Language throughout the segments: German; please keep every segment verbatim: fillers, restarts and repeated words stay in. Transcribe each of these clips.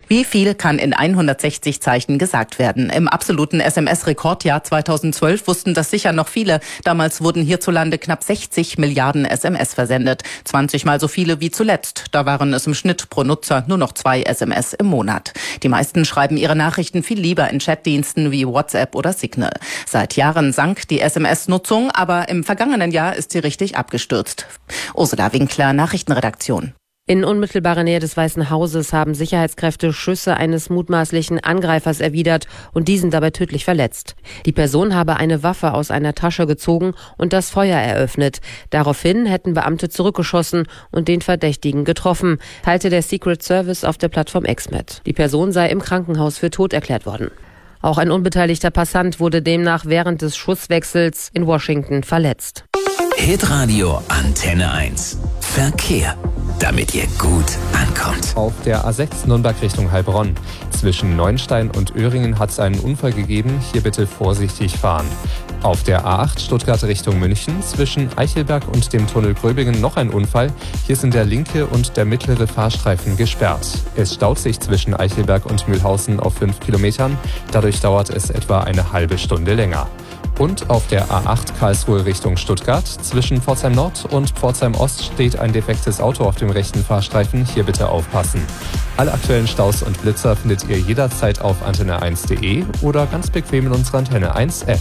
Wie viel kann in hundertsechzig Zeichen gesagt werden? Im absoluten S M S-Rekordjahr zweitausendzwölf wussten das sicher noch viele. Damals wurden hierzulande knapp sechzig Milliarden S M S versendet. zwanzig Mal so viele wie zuletzt. Da waren es im Schnitt pro Nutzer nur noch zwei S M S im Monat. Die meisten schreiben ihre Nachrichten viel lieber in Chatdiensten wie WhatsApp oder Signal. Seit Jahren sank die S M S-Nutzung, aber im vergangenen Jahr ist sie richtig abgestürzt. Ursula Winkler, Nachrichtenredaktion. In unmittelbarer Nähe des Weißen Hauses haben Sicherheitskräfte Schüsse eines mutmaßlichen Angreifers erwidert und diesen dabei tödlich verletzt. Die Person habe eine Waffe aus einer Tasche gezogen und das Feuer eröffnet. Daraufhin hätten Beamte zurückgeschossen und den Verdächtigen getroffen, teilte der Secret Service auf der Plattform X mit. Die Person sei im Krankenhaus für tot erklärt worden. Auch ein unbeteiligter Passant wurde demnach während des Schusswechsels in Washington verletzt. Hitradio Antenne eins. Verkehr, damit ihr gut ankommt. Auf der A sechs Nürnberg Richtung Heilbronn. Zwischen Neuenstein und Öhringen hat es einen Unfall gegeben. Hier bitte vorsichtig fahren. Auf der A acht Stuttgart Richtung München. Zwischen Eichelberg und dem Tunnel Gröbingen noch ein Unfall. Hier sind der linke und der mittlere Fahrstreifen gesperrt. Es staut sich zwischen Eichelberg und Mühlhausen auf fünf Kilometern. Dadurch dauert es etwa eine halbe Stunde länger. Und auf der A acht Karlsruhe Richtung Stuttgart. Zwischen Pforzheim Nord und Pforzheim Ost steht ein defektes Auto auf dem rechten Fahrstreifen. Hier bitte aufpassen. Alle aktuellen Staus und Blitzer findet ihr jederzeit auf antenne eins punkt de oder ganz bequem in unserer Antenne eins App.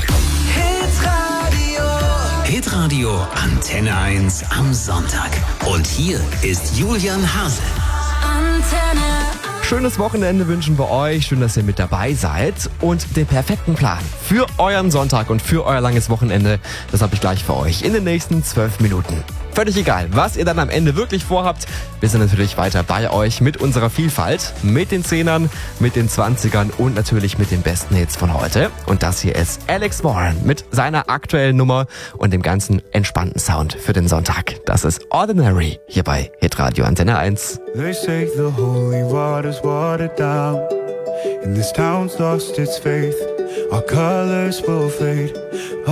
Hitradio. Hitradio Antenne eins am Sonntag. Und hier ist Julian Hase. Antenne. Schönes Wochenende wünschen wir euch. Schön, dass ihr mit dabei seid. Und den perfekten Plan für euren Sonntag und für euer langes Wochenende, das habe ich gleich für euch in den nächsten zwölf Minuten. Völlig egal, was ihr dann am Ende wirklich vorhabt. Wir sind natürlich weiter bei euch mit unserer Vielfalt, mit den Zehnern, mit den Zwanzigern und natürlich mit den besten Hits von heute. Und das hier ist Alex Warren mit seiner aktuellen Nummer und dem ganzen entspannten Sound für den Sonntag. Das ist Ordinary hier bei Hitradio Antenne eins. They say the holy water's watered down, and this town's lost its faith. Our colors will fade.